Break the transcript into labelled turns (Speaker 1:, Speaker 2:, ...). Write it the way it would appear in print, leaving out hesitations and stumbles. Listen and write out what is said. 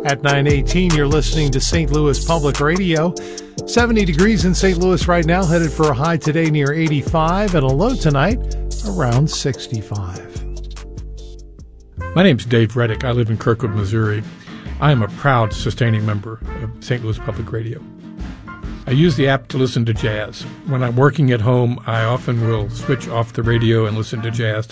Speaker 1: At 9:18, you're listening to St. Louis Public Radio. 70 degrees in St. Louis right now, headed for a high today near 85 and a low tonight around 65.
Speaker 2: My name's Dave Reddick. I live in Kirkwood, Missouri. I am a proud sustaining member of St. Louis Public Radio. I use the app to listen to jazz. When I'm working at home, I often will switch off the radio and listen to jazz